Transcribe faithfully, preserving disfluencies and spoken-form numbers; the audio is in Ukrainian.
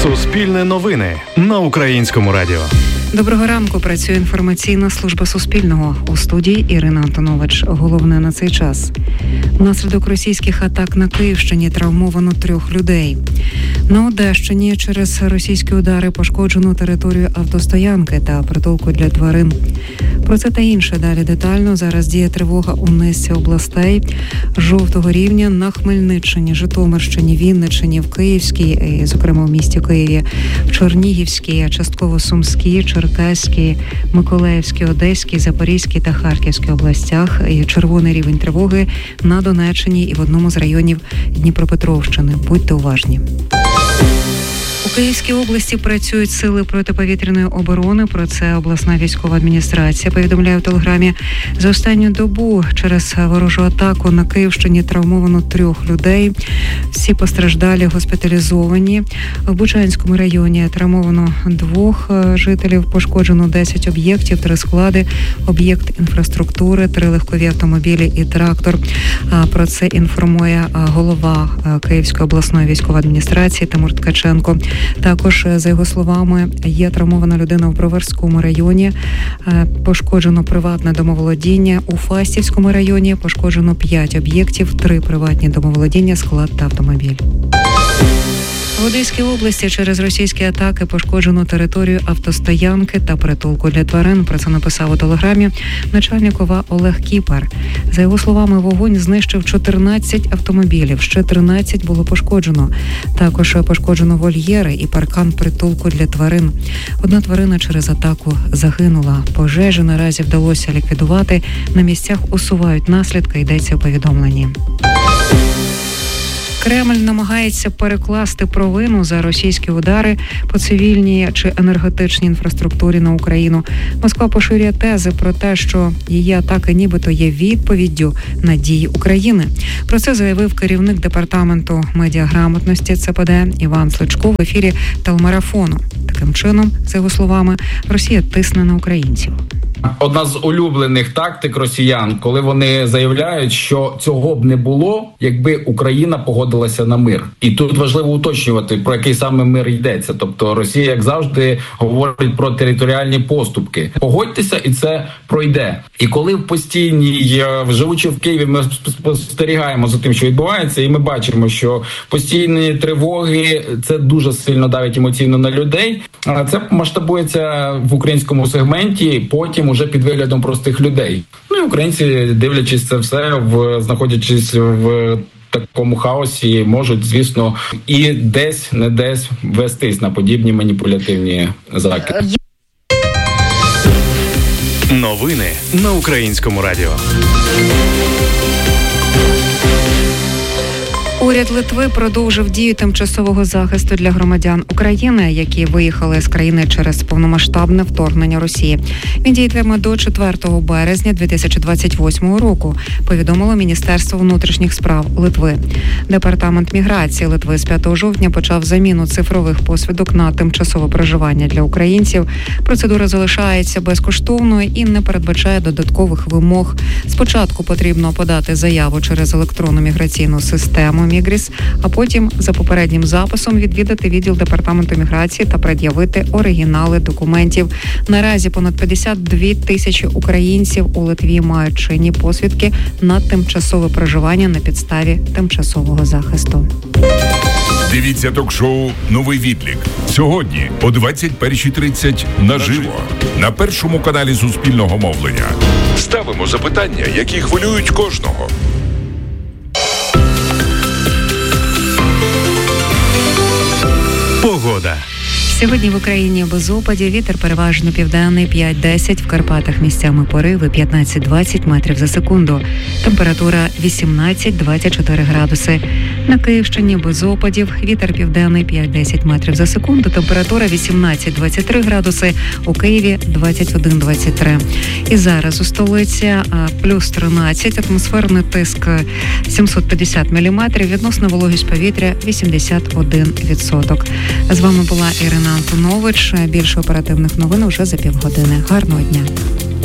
Суспільне новини на Українському радіо. Доброго ранку. Працює інформаційна служба Суспільного. У студії Ірина Антонович. Головне на цей час. Внаслідок російських атак на Київщині травмовано трьох людей. На Одещині через російські удари пошкоджено територію автостоянки та притулку для тварин. Про це та інше далі детально. Зараз діє тривога у низці областей жовтого рівня на Хмельниччині, Житомирщині, Вінниччині, в Київській, зокрема в місті Києві, в Чернігівській, частково Сумській, Черкаській, Миколаївській, Одеській, Запорізькій та Харківській областях. І червоний рівень тривоги на Донеччині і в одному з районів Дніпропетровщини. Будьте уважні. У Київській області працюють сили протиповітряної оборони. Про це обласна військова адміністрація повідомляє в телеграмі. За останню добу через ворожу атаку на Київщині травмовано трьох людей. Всі постраждалі госпіталізовані. В Бучанському районі травмовано двох жителів, пошкоджено десять об'єктів, три склади, об'єкт інфраструктури, три легкові автомобілі і трактор. Про це інформує голова Київської обласної військової адміністрації Тимур Ткаченко. Також, за його словами, є травмована людина в Броварському районі, пошкоджено приватне домоволодіння. У Фастівському районі пошкоджено п'ять об'єктів, три приватні домоволодіння, склад та автомобіль. В Одеській області через російські атаки пошкоджено територію автостоянки та притулку для тварин. Про це написав у телеграмі начальник ОВА Олег Кіпар. За його словами, вогонь знищив чотирнадцять автомобілів, ще тринадцять було пошкоджено. Також пошкоджено вольєри і паркан притулку для тварин. Одна тварина через атаку загинула. Пожежі наразі вдалося ліквідувати. На місцях усувають наслідки, йдеться у повідомленні. Кремль намагається перекласти провину за російські удари по цивільній чи енергетичній інфраструктурі на Україну. Москва поширює тези про те, що її атаки нібито є відповіддю на дії України. Про це заявив керівник департаменту медіаграмотності ЦПД Іван Сличко в ефірі телемарафону. Таким чином, за його словами, Росія тисне на українців. Одна з улюблених тактик росіян, коли вони заявляють, що цього б не було, якби Україна погодилася на мир. І тут важливо уточнювати, про який саме мир йдеться. Тобто Росія, як завжди, говорить про територіальні поступки. Погодьтеся, і це пройде. І коли в постійній, живучи в Києві, ми спостерігаємо за тим, що відбувається, і ми бачимо, що постійні тривоги, це дуже сильно давить емоційно на людей. Це масштабується в українському сегменті, потім уже під виглядом простих людей. Ну і українці, дивлячись це все, в знаходячись в такому хаосі, можуть, звісно, і десь, не десь вестись на подібні маніпулятивні закиди. Новини на Українському радіо. Уряд Литви продовжив дію тимчасового захисту для громадян України, які виїхали з країни через повномасштабне вторгнення Росії. Він діятиме до четвертого березня дві тисячі двадцять восьмого року, повідомило Міністерство внутрішніх справ Литви. Департамент міграції Литви з п'ятого жовтня почав заміну цифрових посвідок на тимчасове проживання для українців. Процедура залишається безкоштовною і не передбачає додаткових вимог. Спочатку потрібно подати заяву через електронну міграційну систему Мігріс, а потім за попереднім записом відвідати відділ департаменту міграції та пред'явити оригінали документів. Наразі понад п'ятдесят дві тисячі українців у Литві мають чинні посвідки на тимчасове проживання на підставі тимчасового захисту. Дивіться ток-шоу «Новий відлік» сьогодні о двадцять перша тридцять наживо на першому каналі Суспільного мовлення. Ставимо запитання, які хвилюють кожного. Погода. Сьогодні в Україні без опадів, вітер переважно південний п'ять-десять, в Карпатах місцями пориви п'ятнадцять-двадцять метрів за секунду. Температура вісімнадцять-двадцять чотири градуси. На Київщині без опадів, вітер південний п'ять-десять метрів за секунду, температура вісімнадцять-двадцять три градуси, у Києві двадцять один двадцять три. І зараз у столиці плюс тринадцять, атмосферний тиск сімсот п'ятдесят міліметрів, відносна вологість повітря вісімдесят один відсоток. З вами була Ірина Антонович. Більше оперативних новин уже за півгодини. Гарного дня.